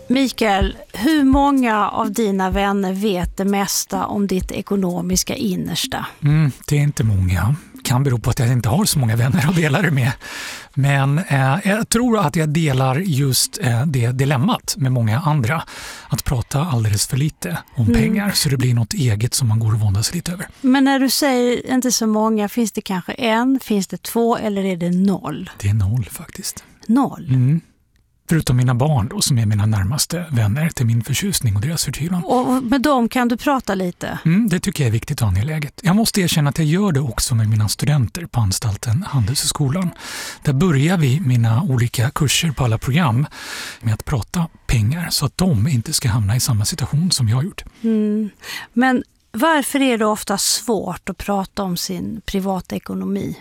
Mikael, hur många av dina vänner vet det mesta om ditt ekonomiska innersta? Det är inte många. Kan bero på att jag inte har så många vänner att dela det med. Men jag tror att jag delar just det dilemmat med många andra. Att prata alldeles för lite om pengar så det blir något eget som man går och våndas lite över. Men när du säger inte så många, finns det kanske en, finns det 2 eller är det 0? Det är 0 faktiskt. 0? Förutom mina barn då, som är mina närmaste vänner till min förtjusning och deras förtvivlan. Och med dem kan du prata lite? Det tycker jag är viktigt och angeläget. Jag måste erkänna att jag gör det också med mina studenter på anstalten Handelshögskolan. Där börjar vi mina olika kurser på alla program med att prata pengar så att de inte ska hamna i samma situation som jag har gjort. Men varför är det ofta svårt att prata om sin privatekonomi?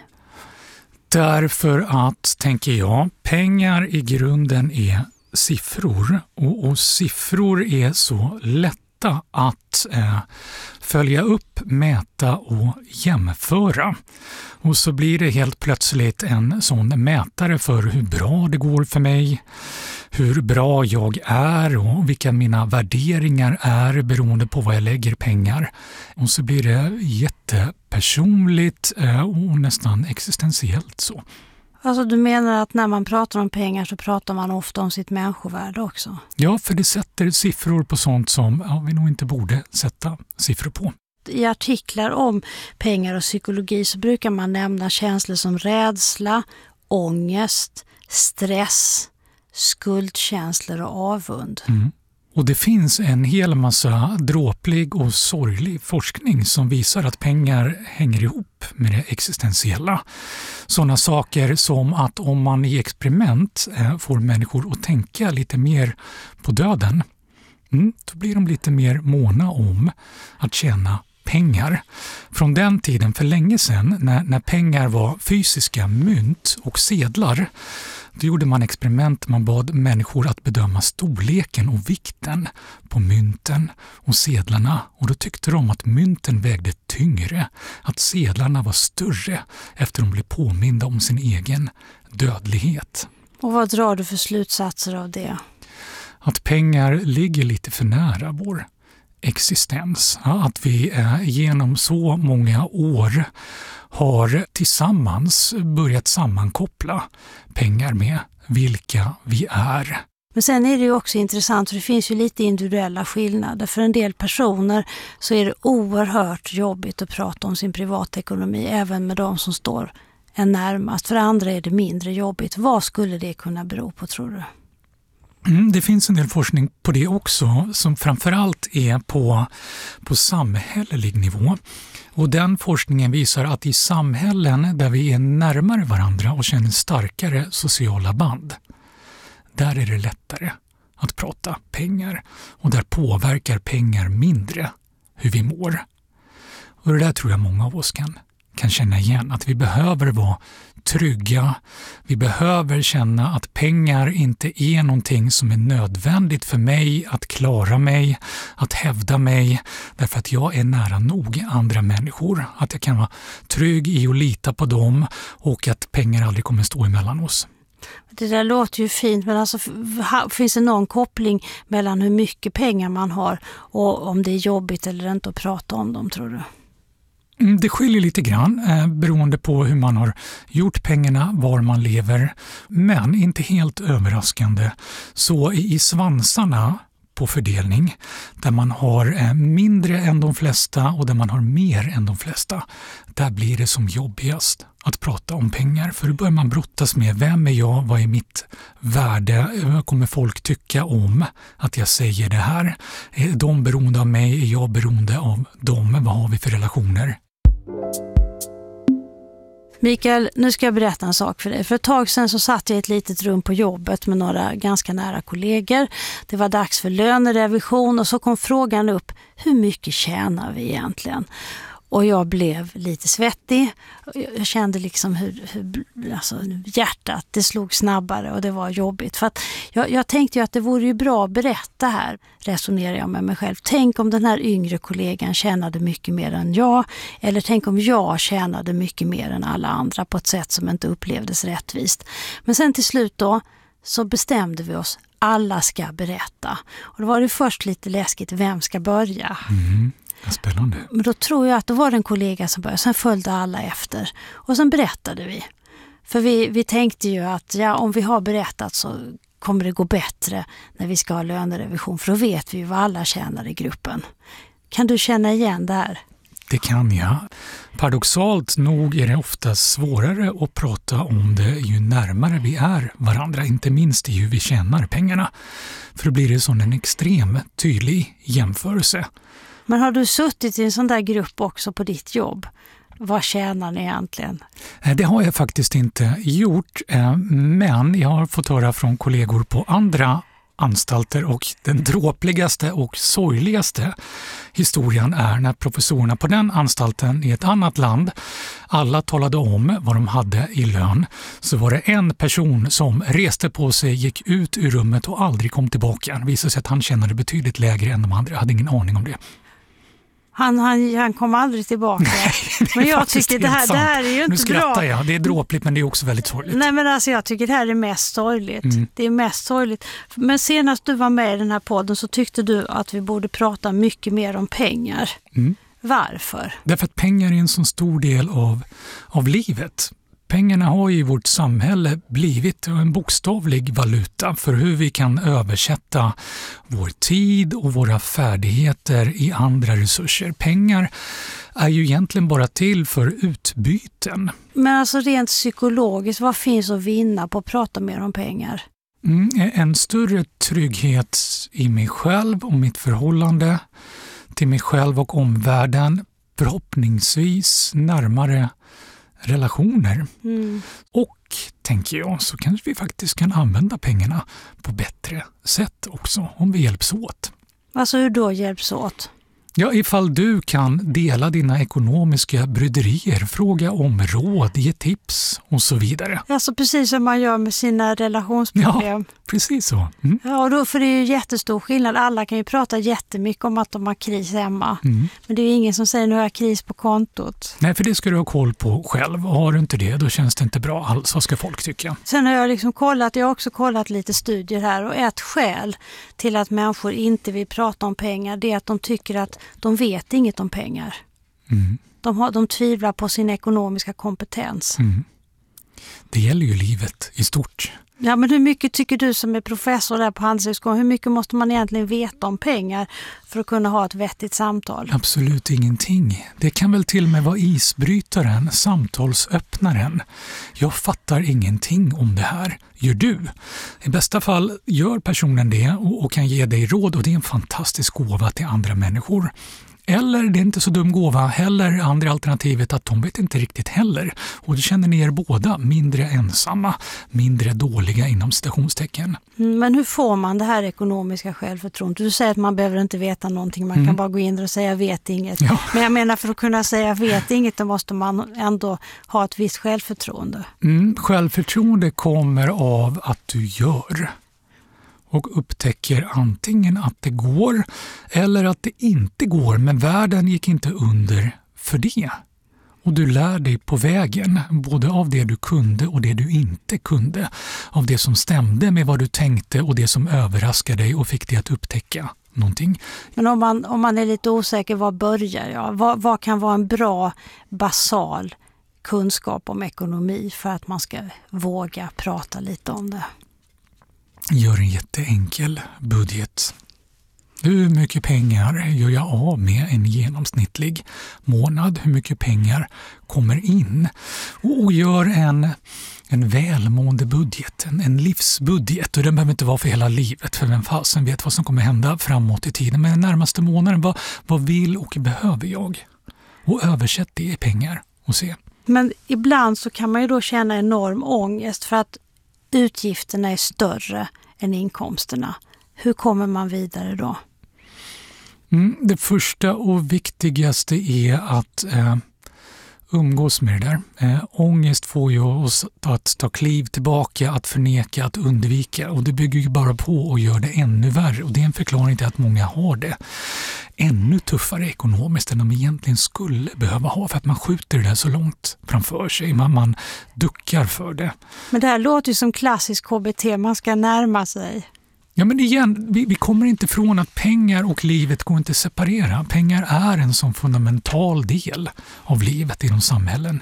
Därför att, tänker jag, pengar i grunden är siffror och siffror är så lätta att följa upp, mäta och jämföra. Och så blir det helt plötsligt en sån mätare för hur bra det går för mig, hur bra jag är och vilka mina värderingar är beroende på vad jag lägger pengar. Och så blir det jättepersonligt och nästan existentiellt så. Alltså du menar att när man pratar om pengar så pratar man ofta om sitt människovärde också? Ja, för det sätter siffror på sånt som vi nog inte borde sätta siffror på. I artiklar om pengar och psykologi så brukar man nämna känslor som rädsla, ångest, stress, skuldkänslor och avund. Och det finns en hel massa dråplig och sorglig forskning som visar att pengar hänger ihop med det existentiella. Sådana saker som att om man i experiment får människor att tänka lite mer på döden, då blir de lite mer måna om att tjäna pengar. Från den tiden för länge sedan när pengar var fysiska mynt och sedlar, då gjorde man experiment. Man bad människor att bedöma storleken och vikten på mynten och sedlarna. Och då tyckte de att mynten vägde tyngre, att sedlarna var större efter de blev påminda om sin egen dödlighet. Och vad drar du för slutsatser av det? Att pengar ligger lite för nära vår existens. Att vi genom så många år har tillsammans börjat sammankoppla pengar med vilka vi är. Men sen är det ju också intressant, för det finns ju lite individuella skillnader. För en del personer så är det oerhört jobbigt att prata om sin privatekonomi, även med de som står en närmast. För andra är det mindre jobbigt. Vad skulle det kunna bero på, tror du? Det finns en del forskning på det också som framförallt är på samhällelig nivå. Och den forskningen visar att i samhällen där vi är närmare varandra och känner starkare sociala band, där är det lättare att prata pengar. Och där påverkar pengar mindre hur vi mår. Och det där tror jag många av oss kan känna igen. Att vi behöver vara trygga. Vi behöver känna att pengar inte är någonting som är nödvändigt för mig att klara mig, att hävda mig, därför att jag är nära nog andra människor. Att jag kan vara trygg i att lita på dem och att pengar aldrig kommer stå emellan oss. Det där låter ju fint, men alltså, finns det någon koppling mellan hur mycket pengar man har och om det är jobbigt eller inte att prata om dem, tror du? Det skiljer lite grann beroende på hur man har gjort pengarna, var man lever. Men inte helt överraskande så i svansarna på fördelning där man har mindre än de flesta och där man har mer än de flesta, där blir det som jobbigast att prata om pengar. För då börjar man brottas med vem är jag, vad är mitt värde, vad kommer folk tycka om att jag säger det här? Är de beroende av mig, är jag beroende av dem, vad har vi för relationer? Mikael, nu ska jag berätta en sak för dig. För ett tag sedan så satt jag i ett litet rum på jobbet med några ganska nära kollegor. Det var dags för lönerevision och så kom frågan upp, hur mycket tjänar vi egentligen? Och jag blev lite svettig. Jag kände liksom hur alltså, hjärtat det slog snabbare och det var jobbigt. För att jag tänkte ju att det vore ju bra att berätta här, resonerar jag med mig själv. Tänk om den här yngre kollegan tjänade mycket mer än jag. Eller tänk om jag tjänade mycket mer än alla andra på ett sätt som inte upplevdes rättvist. Men sen till slut då så bestämde vi oss alla ska berätta. Och då var det först lite läskigt, vem ska börja? Spännande. Men då tror jag att då var det en kollega som började, sen följde alla efter. Och sen berättade vi. För vi tänkte ju att om vi har berättat så kommer det gå bättre när vi ska ha lönerevision. För då vet vi vad alla tjänar i gruppen. Kan du känna igen det här? Det kan jag. Paradoxalt nog är det ofta svårare att prata om det ju närmare vi är varandra, inte minst i hur vi tjänar pengarna. För då blir det sån en extrem tydlig jämförelse. Men har du suttit i en sån där grupp också på ditt jobb? Vad tjänar ni egentligen? Det har jag faktiskt inte gjort, men jag har fått höra från kollegor på andra anstalter och den dråpligaste och sorgligaste historien är när professorerna på den anstalten i ett annat land alla talade om vad de hade i lön, så var det en person som reste på sig, gick ut ur rummet och aldrig kom tillbaka. Det visade sig att han tjänade betydligt lägre än de andra. Jag hade ingen aning om det. Han kom aldrig tillbaka. Nej, men jag tycker det här är ju inte bra. Nu skrattar jag. Det är dråpligt, men det är också väldigt sorgligt. Nej, men alltså jag tycker det här är mest sorgligt. Det är mest sorgligt. Men senast du var med i den här podden så tyckte du att vi borde prata mycket mer om pengar. Varför? Därför att pengar är en så stor del av livet. Pengarna har i vårt samhälle blivit en bokstavlig valuta för hur vi kan översätta vår tid och våra färdigheter i andra resurser. Pengar är ju egentligen bara till för utbyten. Men alltså rent psykologiskt, vad finns att vinna på att prata mer om pengar? En större trygghet i mig själv och mitt förhållande till mig själv och omvärlden. Förhoppningsvis närmare relationer. Och, tänker jag, så kanske vi faktiskt kan använda pengarna på bättre sätt också om vi hjälps åt. Alltså hur då hjälps åt? Ja, ifall du kan dela dina ekonomiska bryderier, fråga om råd, ge tips och så vidare. Alltså precis som man gör med sina relationsproblem. Ja, precis så. Ja, och då, för det är ju jättestor skillnad. Alla kan ju prata jättemycket om att de har kris hemma. Men det är ju ingen som säger nu har jag kris på kontot. Nej, för det ska du ha koll på själv. Och har du inte det, då känns det inte bra alls. Vad ska folk tycka? Sen har jag har också kollat lite studier här. Och ett skäl till att människor inte vill prata om pengar, det är att de tycker att de vet inget om pengar. De tvivlar på sin ekonomiska kompetens. Det gäller ju livet i stort. Ja, men hur mycket tycker du som är professor där på Handelshögskolan, hur mycket måste man egentligen veta om pengar för att kunna ha ett vettigt samtal? Absolut ingenting. Det kan väl till och med vara isbrytaren, samtalsöppnaren. Jag fattar ingenting om det här. Gör du? I bästa fall gör personen det och kan ge dig råd, och det är en fantastisk gåva till andra människor. Eller det är inte så dum gåva heller, andra alternativet att de vet inte riktigt heller. Och då känner ni er båda mindre ensamma, mindre dåliga inom citationstecken. Men hur får man det här ekonomiska självförtroendet? Du säger att man behöver inte veta någonting, man kan bara gå in och säga jag vet inget. Ja. Men jag menar, för att kunna säga jag vet inget, då måste man ändå ha ett visst självförtroende. Självförtroende kommer av att du gör. Och upptäcker antingen att det går eller att det inte går, men världen gick inte under för det. Och du lär dig på vägen, både av det du kunde och det du inte kunde. Av det som stämde med vad du tänkte och det som överraskade dig och fick dig att upptäcka någonting. Men om man är lite osäker, var börjar jag? Vad kan vara en bra basal kunskap om ekonomi för att man ska våga prata lite om det? Gör en jätteenkel budget. Hur mycket pengar gör jag av med en genomsnittlig månad? Hur mycket pengar kommer in? Och gör en välmående budget, en livsbudget. Och den behöver inte vara för hela livet, för vem fasen vet vad som kommer hända framåt i tiden. Men den närmaste månaden, vad vill och behöver jag? Och översätt det i pengar och se. Men ibland så kan man ju då känna enorm ångest för att utgifterna är större än inkomsterna. Hur kommer man vidare då? Det första och viktigaste är att umgås med det där. Ångest får ju oss att ta kliv tillbaka, att förneka, att undvika. Och det bygger ju bara på och gör det ännu värre. Och det är en förklaring till att många har det ännu tuffare ekonomiskt än de egentligen skulle behöva ha, för att man skjuter det där så långt framför sig. Man duckar för det. Men det här låter ju som klassisk KBT, man ska närma sig. Ja, men igen, vi kommer inte ifrån att pengar och livet går inte att separera. Pengar är en sån fundamental del av livet i de samhällen.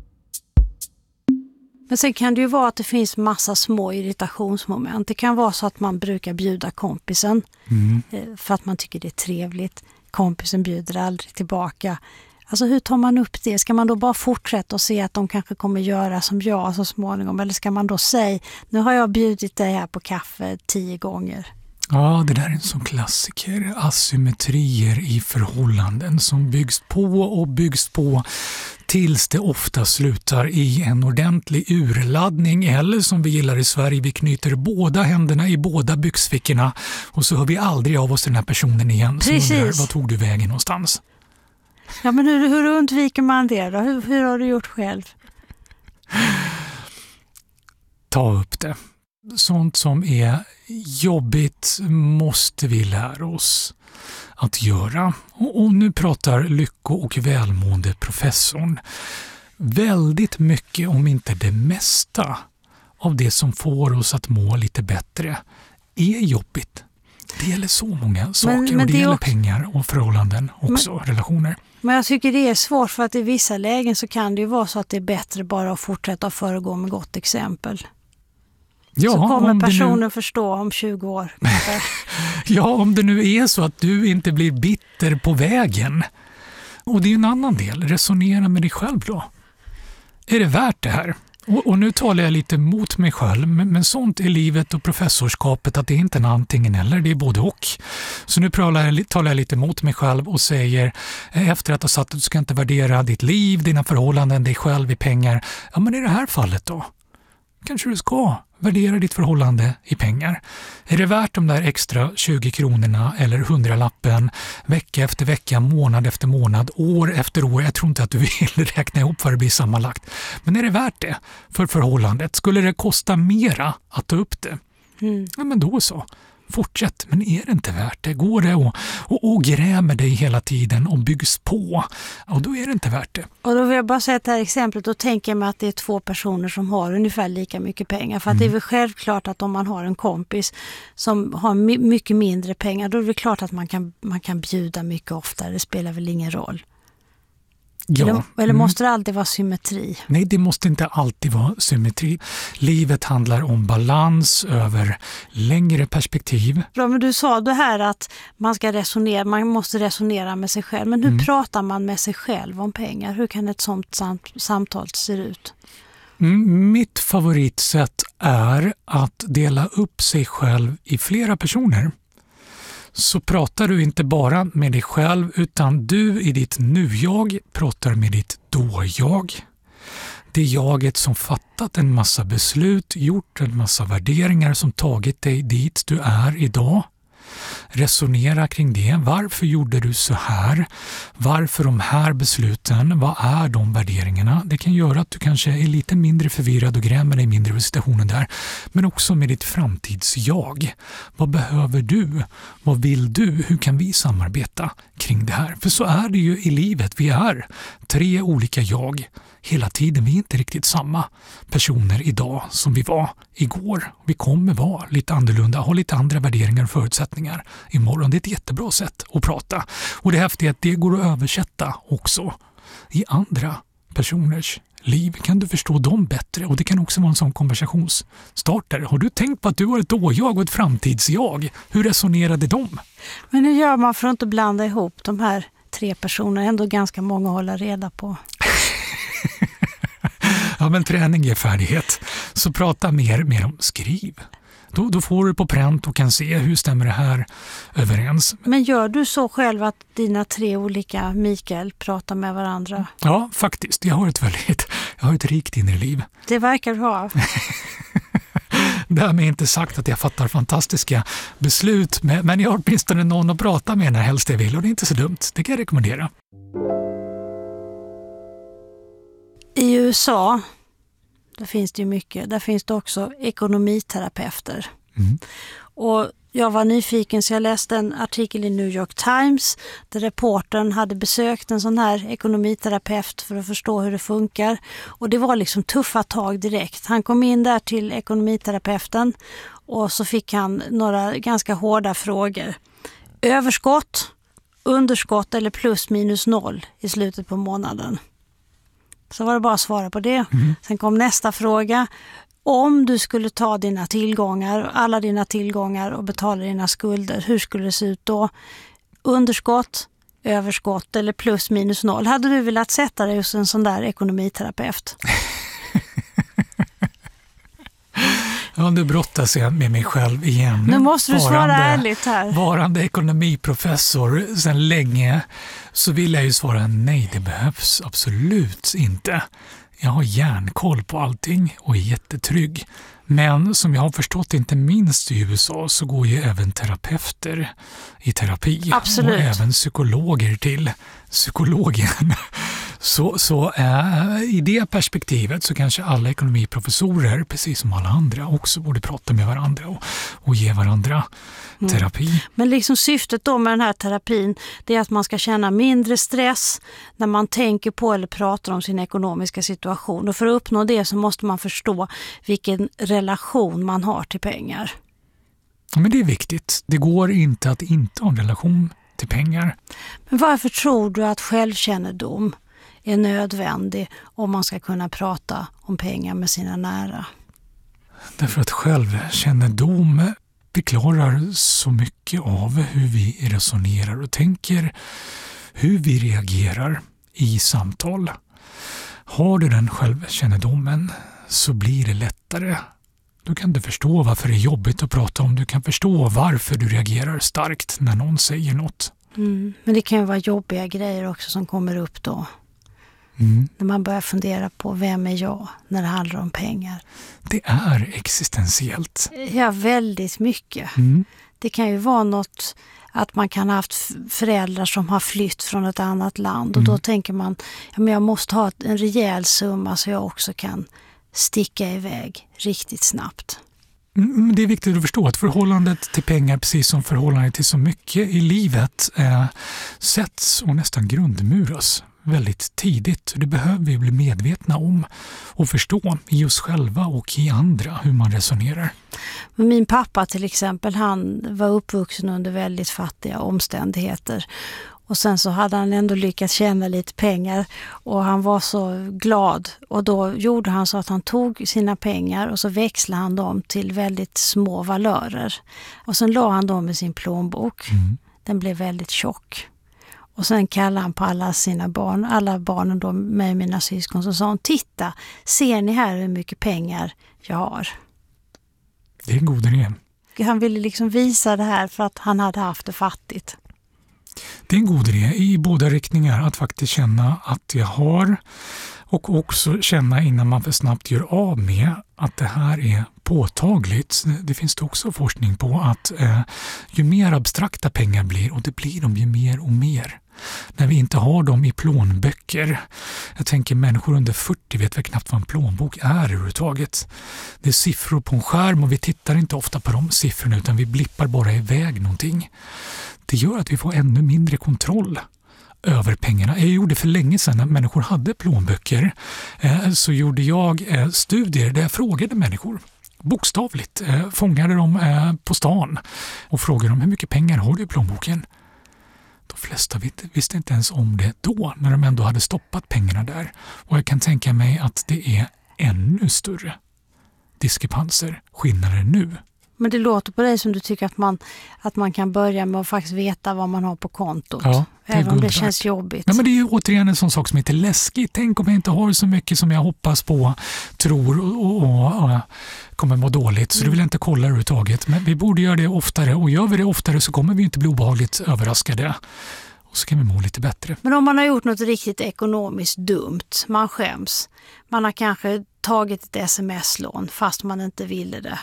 Men sen kan det ju vara att det finns massa små irritationsmoment. Det kan vara så att man brukar bjuda kompisen för att man tycker det är trevligt. Kompisen bjuder aldrig tillbaka. Alltså hur tar man upp det? Ska man då bara fortsätta och se att de kanske kommer göra som jag så småningom? Eller ska man då säga, nu har jag bjudit dig här på kaffe 10 gånger? Ja, det där är en sån klassiker. Asymmetrier i förhållanden som byggs på tills det ofta slutar i en ordentlig urladdning. Eller som vi gillar i Sverige, vi knyter båda händerna i båda byxfickorna och så hör vi aldrig av oss den här personen igen. Precis. Som undrar, vad tog du vägen någonstans? Ja, men hur undviker man det då? Hur har du gjort själv? Ta upp det. Sånt som är jobbigt måste vi lära oss att göra. Och nu pratar lycko- och välmående professorn. Väldigt mycket, om inte det mesta, av det som får oss att må lite bättre är jobbigt. Det gäller så många saker och det gäller också pengar och förhållanden också, relationer. Men jag tycker det är svårt för att i vissa lägen så kan det ju vara så att det är bättre bara att fortsätta föregå med gott exempel. Ja, så kommer personen förstå om 20 år. Ja, om det nu är så att du inte blir bitter på vägen. Och det är en annan del. Resonera med dig själv då. Är det värt det här? Och nu talar jag lite mot mig själv, men sånt är livet och professorskapet att det är inte en antingen eller, det är både och. Så nu talar jag lite mot mig själv och säger efter att ha sagt att du ska inte värdera ditt liv, dina förhållanden, dig själv i pengar. Ja, men i det här fallet då? Kanske du ska värdera ditt förhållande i pengar. Är det värt de där extra 20 kronorna eller 100-lappen vecka efter vecka, månad efter månad, år efter år? Jag tror inte att du vill räkna ihop vad det blir sammanlagt. Men är det värt det för förhållandet? Skulle det kosta mera att ta upp det? Ja, men då så. Fortsätt, men är det inte värt det? Går det och grämer dig hela tiden och byggs på, och då är det inte värt det. Och då vill jag bara säga det här exemplet och tänka mig att det är 2 personer som har ungefär lika mycket pengar. För att det är väl självklart att om man har en kompis som har mycket mindre pengar, då är det klart att man kan bjuda mycket oftare. Det spelar väl ingen roll. Ja. Eller måste det alltid vara symmetri? Nej, det måste inte alltid vara symmetri. Livet handlar om balans över längre perspektiv. Ja, men du sa det här att man måste resonera med sig själv. Men hur pratar man med sig själv om pengar? Hur kan ett sånt samtal se ut? Mitt favoritsätt är att dela upp sig själv i flera personer. Så pratar du inte bara med dig själv, utan du i ditt nu-jag pratar med ditt då-jag. Det jaget som fattat en massa beslut, gjort en massa värderingar som tagit dig dit du är idag. Resonera kring det. Varför gjorde du så här? Varför de här besluten? Vad är de värderingarna? Det kan göra att du kanske är lite mindre förvirrad och grämer dig mindre över situationen där. Men också med ditt framtidsjag. Vad behöver du? Vad vill du? Hur kan vi samarbeta kring det här? För så är det ju i livet. Vi är 3 olika jag hela tiden. Vi är inte riktigt samma personer idag som vi var igår. Vi kommer vara lite annorlunda, ha lite andra värderingar och förutsättningar imorgon. Det är ett jättebra sätt att prata. Och det häftiga är att det går att översätta också i andra personers liv. Kan du förstå dem bättre? Och det kan också vara en sån konversationsstartare. Har du tänkt på att du har ett då-jag och ett framtidsjag? Hur resonerade de? Men hur gör man för att inte blanda ihop de här 3 personerna? Ändå ganska många att hålla reda på. Ja, men träning ger färdighet. Så prata mer med dem. Skriv. Då får du på pränt och kan se hur stämmer det här överens. Men gör du så själv att dina 3 olika Mikael pratar med varandra? Ja, faktiskt. Jag har ett rikt inre liv. Det verkar du ha. Därmed inte sagt att jag fattar fantastiska beslut, men jag har åtminstone någon att prata med när helst jag vill, och det är inte så dumt. Det kan jag rekommendera. I USA, där finns det ju mycket. Där finns det också ekonomiterapeuter. Och Jag var nyfiken så jag läste en artikel i New York Times där reportern hade besökt en sån här ekonomiterapeut för att förstå hur det funkar. Och det var liksom tuffa tag direkt. Han kom in där till ekonomiterapeuten och så fick han några ganska hårda frågor. Överskott, underskott eller plus minus noll i slutet på månaden. Så var det bara att svara på det. Sen kom nästa fråga. Om du skulle ta dina tillgångar, alla dina tillgångar och betala dina skulder, hur skulle det se ut då? Underskott, överskott eller plus minus noll. Hade du velat sätta dig hos en sån där ekonomiterapeut? Ja, nu brottas jag med mig själv igen. Nu måste du svara ärligt här. Varande ekonomiprofessor sedan länge så vill jag ju svara nej, det behövs absolut inte. Jag har järnkoll på allting och är jättetrygg. Men som jag har förstått inte minst i USA så går ju även terapeuter i terapi. Absolut. Och även psykologer till psykologen. Så i det perspektivet så kanske alla ekonomiprofessorer, precis som alla andra, också borde prata med varandra och ge varandra terapi. Men liksom syftet då med den här terapin, det är att man ska känna mindre stress när man tänker på eller pratar om sin ekonomiska situation. Och för att uppnå det så måste man förstå vilken relation man har till pengar. Ja, men det är viktigt. Det går inte att inte ha en relation till pengar. Men varför tror du att självkännedom är nödvändig om man ska kunna prata om pengar med sina nära? Därför att självkännedom förklarar så mycket av hur vi resonerar och tänker, hur vi reagerar i samtal. Har du den självkännedomen så blir det lättare. Du kan förstå varför det är jobbigt att prata om. Du kan förstå varför du reagerar starkt när någon säger något. Men det kan ju vara jobbiga grejer också som kommer upp då. När man börjar fundera på vem är jag när det handlar om pengar. Det är existentiellt. Ja, väldigt mycket. Det kan ju vara något att man kan ha haft föräldrar som har flytt från ett annat land. Och då tänker man, ja, men jag måste ha en rejäl summa så jag också kan sticka iväg riktigt snabbt. Det är viktigt att förstå att förhållandet till pengar, precis som förhållandet till så mycket i livet, sätts och nästan grundmuras väldigt tidigt. Det behöver vi bli medvetna om och förstå i oss själva och i andra hur man resonerar. Men min pappa till exempel, han var uppvuxen under väldigt fattiga omständigheter. Och sen så hade han ändå lyckats tjäna lite pengar och han var så glad. Och då gjorde han så att han tog sina pengar och så växlade han dem till väldigt små valörer. Och sen la han dem i sin plånbok. Den blev väldigt tjock. Och sen kallade han på alla sina barn, alla barnen då med mina syskon, så sa han, titta, ser ni här hur mycket pengar jag har? Det är en god idé. Han ville liksom visa det här för att han hade haft det fattigt. Det är en god idé i båda riktningar att faktiskt känna att jag har och också känna innan man för snabbt gör av med att det här är påtagligt. Det finns det också forskning på att ju mer abstrakta pengar blir, och det blir de ju mer och mer. När vi inte har dem i plånböcker. Jag tänker människor under 40 vet väl knappt vad en plånbok är överhuvudtaget. Det är siffror på en skärm och vi tittar inte ofta på de siffrorna utan vi blippar bara iväg någonting. Det gör att vi får ännu mindre kontroll över pengarna. Jag gjorde för länge sedan när människor hade plånböcker så gjorde jag studier där jag frågade människor. Bokstavligt fångade dem på stan och frågade dem hur mycket pengar har du i plånboken? De flesta visste inte ens om det då när de ändå hade stoppat pengarna där. Och jag kan tänka mig att det är ännu större diskrepanser, skillnader nu. Men det låter på dig som du tycker att man kan börja med att faktiskt veta vad man har på kontot. Ja, även om det känns jobbigt. Ja, men det är ju återigen en sån sak som är läskigt. Tänk om jag inte har så mycket som jag hoppas på, tror och kommer må dåligt. Så det vill jag inte kolla överhuvudtaget. Men vi borde göra det oftare. Och gör vi det oftare så kommer vi inte bli obehagligt överraskade. Och så kan vi må lite bättre. Men om man har gjort något riktigt ekonomiskt dumt, man skäms. Man har kanske tagit ett sms-lån fast man inte ville det.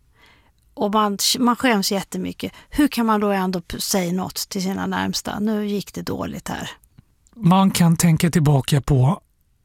Och man skäms jättemycket. Hur kan man då ändå säga något till sina närmsta? Nu gick det dåligt här. Man kan tänka tillbaka på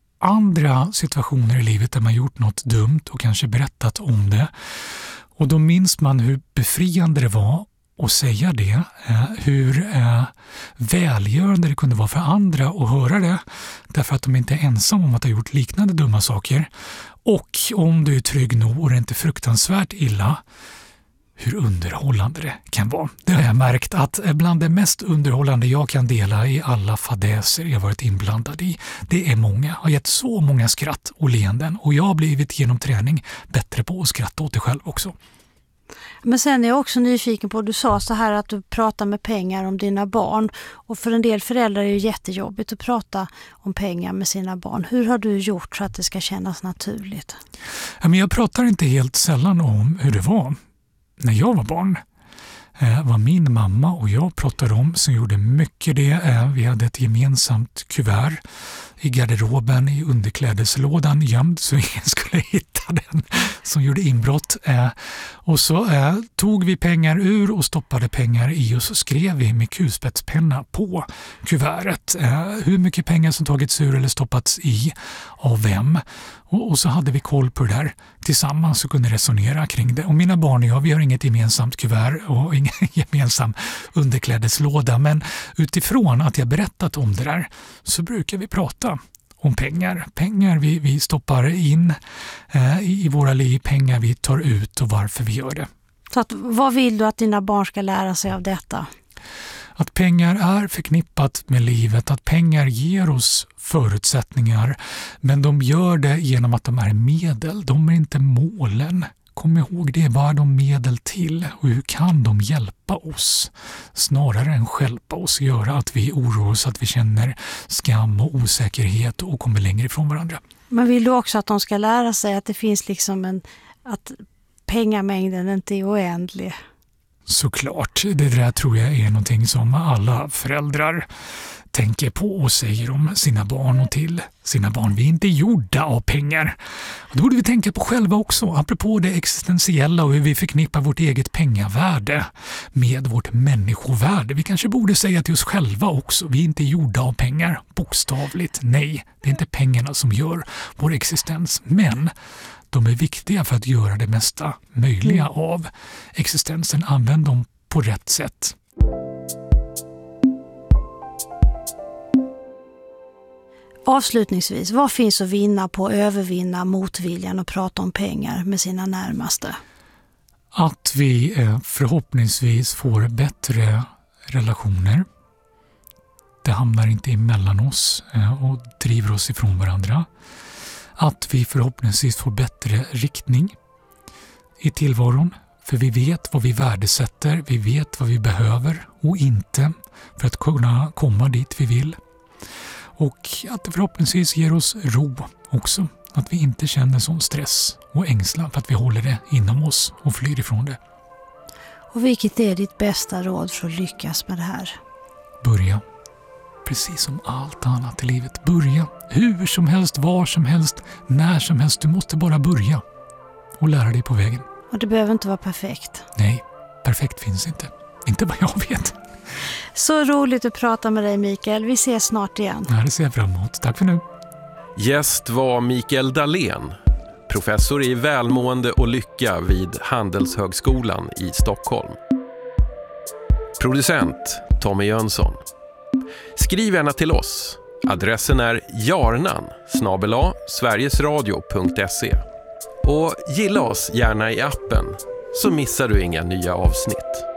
andra situationer i livet där man gjort något dumt och kanske berättat om det. Och då minns man hur befriande det var att säga det, hur välgörande det kunde vara för andra att höra det, därför att de inte är ensamma om att ha gjort liknande dumma saker. Och om du är trygg nog och det är inte fruktansvärt illa, hur underhållande det kan vara. Det har jag märkt att bland det mest underhållande jag kan dela i alla fadäser jag varit inblandad i. Det är många, har gett så många skratt och leenden, och jag har blivit genom träning bättre på att skratta åt det själv också. Men sen är jag också nyfiken på, du sa så här att du pratar med pengar om dina barn, och för en del föräldrar är det jättejobbigt att prata om pengar med sina barn. Hur har du gjort så att det ska kännas naturligt? Men jag pratar inte helt sällan om hur det var när jag var barn. Vad min mamma och jag pratade om, som gjorde mycket det. Vi hade ett gemensamt kuvert i garderoben, i underklädeslådan, gömd så ingen skulle hitta den som gjorde inbrott. Och så tog vi pengar ur och stoppade pengar i, och så skrev vi med kulspetspenna på kuvertet hur mycket pengar som tagits ur eller stoppats i av vem. Och så hade vi koll på det där tillsammans och kunde resonera kring det. Och mina barn och jag, vi har inget gemensamt kuvert och ingen gemensam underklädeslåda. Men utifrån att jag berättat om det där så brukar vi prata om pengar. Pengar vi stoppar in i våra liv, pengar vi tar ut och varför vi gör det. Så att, vad vill du att dina barn ska lära sig av detta? Att pengar är förknippat med livet, att pengar ger oss förutsättningar, men de gör det genom att de är medel, de är inte målen. Kom ihåg det, vad är de medel till och hur kan de hjälpa oss? Snarare än hjälpa oss, göra att vi oroar oss, att vi känner skam och osäkerhet och kommer längre ifrån varandra. Men vill du också att de ska lära sig att det finns liksom att pengamängden inte är oändlig? Såklart, det där tror jag är någonting som alla föräldrar tänker på och säger om sina barn och till sina barn. Vi är inte gjorda av pengar. Och då borde vi tänka på själva också, apropå det existentiella och hur vi förknippar vårt eget pengavärde med vårt människovärde. Vi kanske borde säga till oss själva också, vi är inte gjorda av pengar, bokstavligt. Nej, det är inte pengarna som gör vår existens, men de är viktiga för att göra det mesta möjliga av existensen. Använd dem på rätt sätt. Avslutningsvis, vad finns att vinna på att övervinna motviljan och prata om pengar med sina närmaste? Att vi förhoppningsvis får bättre relationer. Det hamnar inte emellan oss och driver oss ifrån varandra. Att vi förhoppningsvis får bättre riktning i tillvaron. För vi vet vad vi värdesätter, vi vet vad vi behöver och inte för att kunna komma dit vi vill. Och att det förhoppningsvis ger oss ro också. Att vi inte känner sån stress och ängslan för att vi håller det inom oss och flyr ifrån det. Och vilket är ditt bästa råd för att lyckas med det här? Börja. Precis som allt annat i livet. Börja. Hur som helst, var som helst, när som helst. Du måste bara börja och lära dig på vägen. Och det behöver inte vara perfekt. Nej, perfekt finns inte. Inte vad jag vet. Så roligt att prata med dig, Mikael. Vi ses snart igen. Ja, det ser jag fram emot. Tack för nu. Gäst var Mikael Dahlén, professor i välmående och lycka vid Handelshögskolan i Stockholm. Producent Tommy Jönsson. Skriv gärna till oss. Adressen är jarnan@sverigesradio.se. Och gilla oss gärna i appen så missar du inga nya avsnitt.